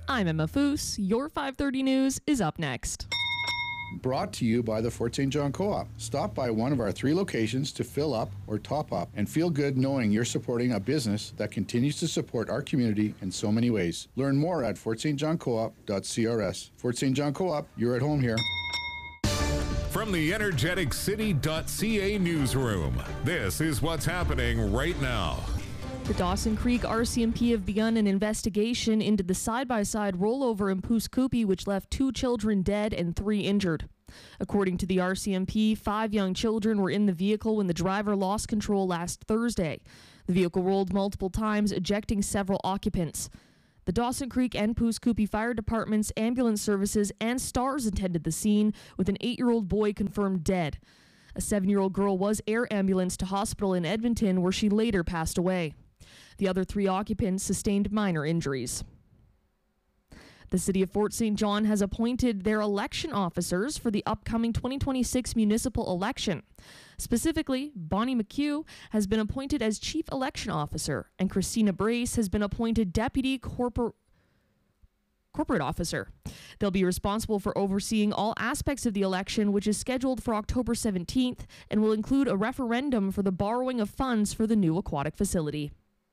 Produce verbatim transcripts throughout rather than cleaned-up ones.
I'm Emma Foose. Your five thirty news is up next. Brought to you by the Fort Saint John Co-op. Stop by one of our three locations to fill up or top up and feel good knowing you're supporting a business that continues to support our community in so many ways. Learn more at fort st john co op dot c r s. Fort Saint John Co-op, you're at home here. From the energetic city dot c a newsroom, this is what's happening right now. The Dawson Creek R C M P have begun an investigation into the side-by-side rollover in Pouce Coupe, which left two children dead and three injured. According to the R C M P, five young children were in the vehicle when the driver lost control last Thursday. The vehicle rolled multiple times, ejecting several occupants. The Dawson Creek and Pouce Coupe fire departments, ambulance services, and STARS attended the scene, with an eight-year-old boy confirmed dead. A seven-year-old girl was air ambulanced to hospital in Edmonton, where she later passed away. The other three occupants sustained minor injuries. The city of Fort Saint John has appointed their election officers for the upcoming twenty twenty-six municipal election. Specifically, Bonnie McHugh has been appointed as Chief Election Officer, and Christina Brace has been appointed Deputy Corpor- Corporate Officer. They'll be responsible for overseeing all aspects of the election, which is scheduled for October seventeenth, and will include a referendum for the borrowing of funds for the new aquatic facility.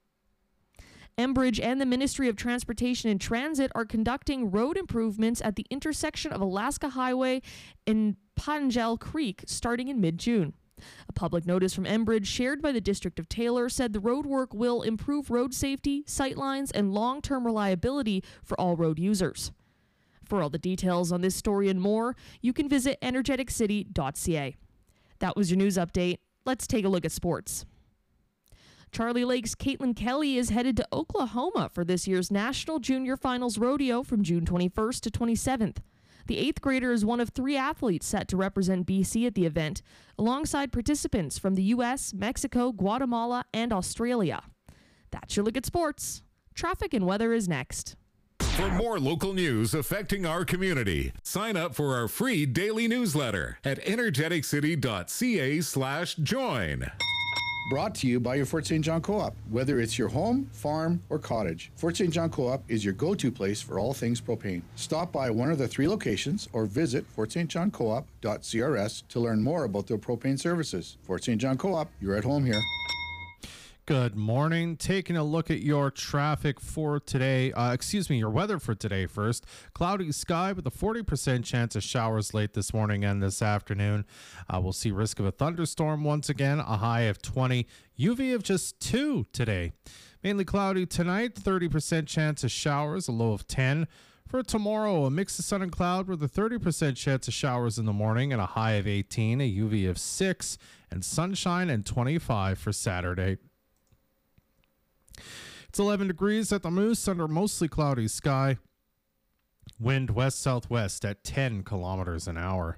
Enbridge and the Ministry of Transportation and Transit are conducting road improvements at the intersection of Alaska Highway and Pangell Creek starting in mid-June. A public notice from Enbridge shared by the District of Taylor said the road work will improve road safety, sightlines, and long-term reliability for all road users. For all the details on this story and more, you can visit energetic city dot c a. That was your news update. Let's take a look at sports. Charlie Lake's Caitlin Kelly is headed to Oklahoma for this year's National Junior Finals Rodeo from June twenty-first to twenty-seventh. The eighth grader is one of three athletes set to represent B C at the event, alongside participants from the U S, Mexico, Guatemala, and Australia. That's your look at sports. Traffic and weather is next. For more local news affecting our community, sign up for our free daily newsletter at energetic city dot c a slash join. Brought to you by your Fort Saint John Co-op. Whether it's your home, farm, or cottage, Fort Saint John Co-op is your go-to place for all things propane. Stop by one of the three locations or visit fort st john co op dot c r s to learn more about their propane services. Fort Saint John Co-op, you're at home here. Good morning. Taking a look at your traffic for today. Uh, excuse me, your weather for today first. Cloudy sky with a forty percent chance of showers late this morning and this afternoon. Uh, we'll see risk of a thunderstorm once again, a high of twenty. U V of just two today. Mainly cloudy tonight, thirty percent chance of showers, a low of ten. For tomorrow, a mix of sun and cloud with a thirty percent chance of showers in the morning and a high of eighteen, a U V of six, and sunshine and twenty-five for Saturday. It's eleven degrees at the Moose under mostly cloudy sky. Wind west-southwest at ten kilometers an hour.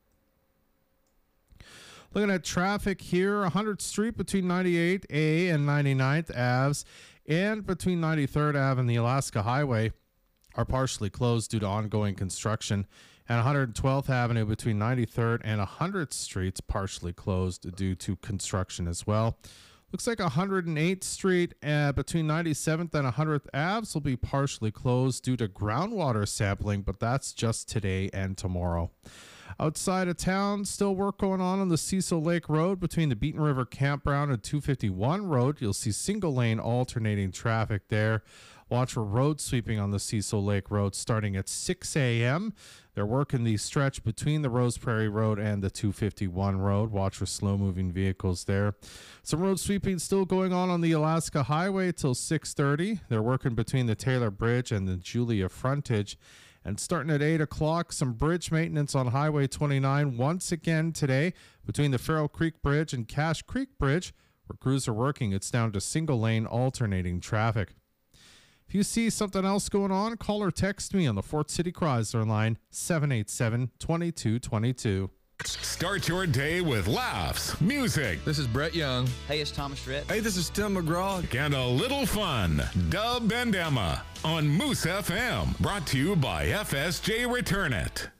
Looking at traffic here, one hundredth Street between ninety-eighth A and ninety-ninth Avenue and between ninety-third Avenue and the Alaska Highway are partially closed due to ongoing construction. And one hundred twelfth Avenue between ninety-third and one hundredth Street's partially closed due to construction as well. Looks like one hundred eighth Street uh, between ninety-seventh and one hundredth Avenue will be partially closed due to groundwater sampling, but that's just today and tomorrow. Outside of town, still work going on on the Cecil Lake Road between the Beaton River Campground and two fifty-one Road. You'll see single lane alternating traffic there. Watch for road sweeping on the Cecil Lake Road starting at six a.m. They're working the stretch between the Rose Prairie Road and the two fifty-one Road. Watch for slow-moving vehicles there. Some road sweeping still going on on the Alaska Highway till six thirty. They're working between the Taylor Bridge and the Julia Frontage. And starting at eight o'clock, some bridge maintenance on Highway twenty-nine once again today between the Farrell Creek Bridge and Cache Creek Bridge. Where crews are working, it's down to single-lane alternating traffic. If you see something else going on, call or text me on the Fort City Chrysler line, seven eight seven, two two two two. Start your day with laughs, music. This is Brett Young. Hey, it's Thomas Rhett. Hey, this is Tim McGraw. And a little fun. Dub and Emma on Moose F M. Brought to you by F S J Return It.